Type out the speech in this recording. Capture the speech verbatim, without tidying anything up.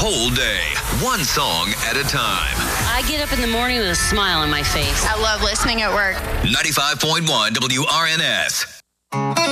whole day, one song at a time. I get up in the morning with a smile on my face. I love listening at work. ninety-five point one W R N S.